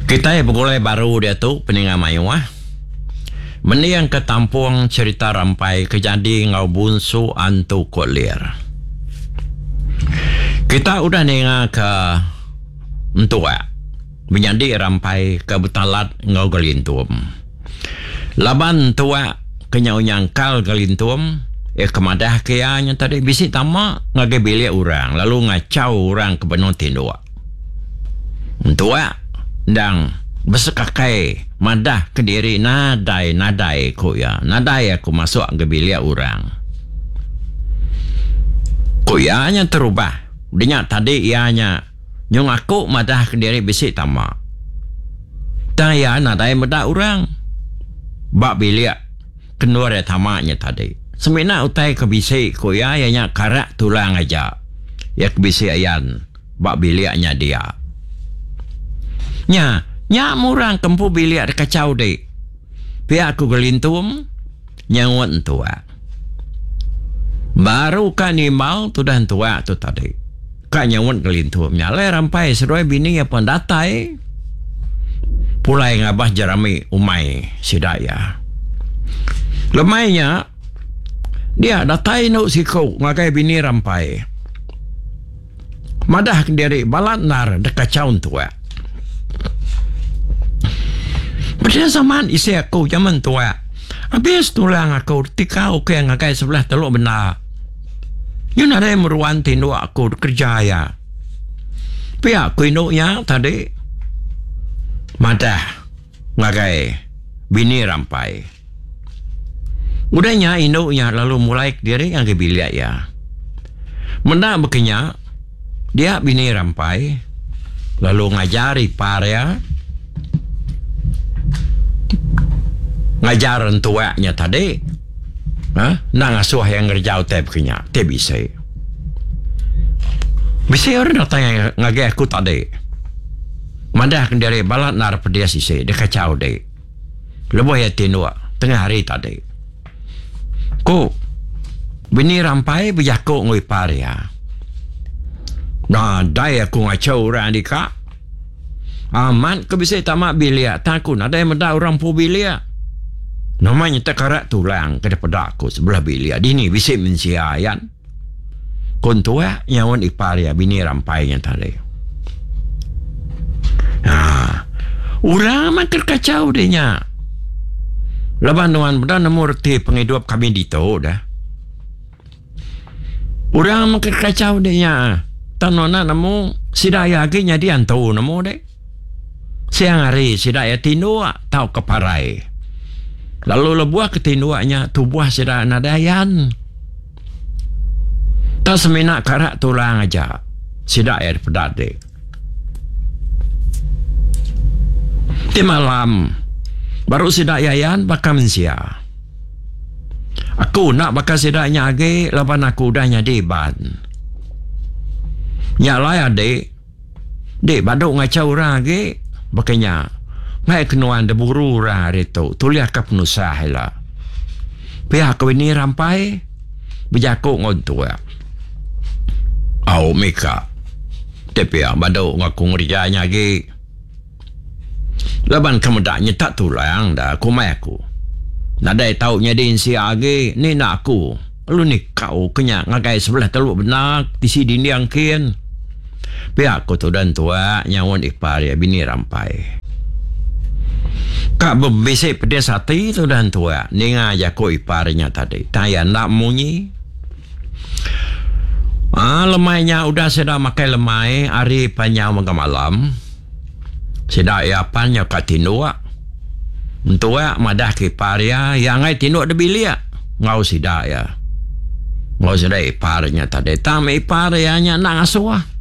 Kita bergulai baru dia tu peningan mayuah. Meni yang ketampung cerita rampai kejadi ngau bunsu antu kolir. Kita udah nenga ke entua. Menjadi rampai ke betalat ngau galintum. Laban tua kenyau nyangkal galintum. Kemadah kayanya tadi bisi tama ngage bilik orang. Lalu ngacau orang ke benung tindua. Entua dan besekakai madah ke diri nadai ko ya. Nadai aku masuk ke bilik orang. Ko ianya terubah. Dinya tadi ianya nyong aku madah ke diri bisi tama. Taya nadai madah orang. Bak bilik kenua dia tamaknya tadi. Semina utai ke bisi ko ya ianya karak tulang aja. Ya ke bisi ayan bak biliknya dia. Nya murang kempu bilik kacau dek. Pihak aku gelintum nyawat tua. Baru kan imal tu dah tua tu tadi. Kan nyawat gelintum nyalai rampai seruai bini apa datai. Pulai ngabah jerami umai sidaya. Lemainya dia datai nak sikau ngagai bini rampai. Madah dari balat nar dekat caun tua. Pada zaman isi aku zaman tua. Habis tulang aku tika oke ngagai sebelah teluk benar. Yun ada yang meruan tindu aku kerja ya. Pihak aku induknya tadi. Madah ngagai bini rampai. Udahnya induknya lalu mulai diri yang ke bilik ya. Mendak bekenya dia bini rampai. Lalu ngajari parya. Ngajaran tuanya tadi. Nak ngasuh yang ngerjau teb kenya. Teb bisa. Bisa orang nak tanya ngagay aku tadi. Madah kendari balat nar pedia sisi. Dia kacau dek. Lebuh ya tinua. Tengah hari tadi. Ku. Bini rampai berjakuk ngui paria. Nah, daya aku ngacau orang di kak. Amat ke bisa tamak bilik. Takut ada yang mendak orang pu bilik. Namanya tak karak tulang ke daripada aku sebelah bilik. Dini bisa mensiayan. Kontua nyawan iparia bini rampainya tadi. Orang makin kacau dia. Laban nuan benda nomor ti penghidup kami dito dah. Orang makin kacau dia. Tanona namu sidaya aginya dia tahu namu deh. Siang hari sidaya tinua tahu keparai. Lalu lebuah ketinduanya tubuh sidaya nadayan. Tak semina karak tulang aja. Sidaya pedade. Di malam baru sidayayan bakal mensia. Aku nak bakal sidanya age laban aku dah nyadi ban. Nyalai adik. Dek baduk ngacau orang age bakanya. Ngai kenuan de buru ra reto tuliah ka penusah lah. Pihak kau ini rampai berjakuk ngontua. Au mika. Tapi baduk ngaku ngerjanya ge. Laban kemudaknya tak tulang dah aku mai aku. Nadai taunya din si age ni nak aku. Lu ni kau kenya ngagai sebelah teluk benak di sini yang kian. Pihak aku tu dan tua nyawan ipar ya bini rampai. Kak berbisik pedas hati tu dan tua. Ninga jaku iparnya tadi. Taya nak munyi. Lemainya udah sedang makai lemai. Hari panjang makan malam. Sedang iapannya kat tinduak. Tua madah ke iparnya. Yang ngai tinduak de bilik. Ngau sidak ya. Ngau sidak iparnya tadi. Tam iparnya nak ngasuh.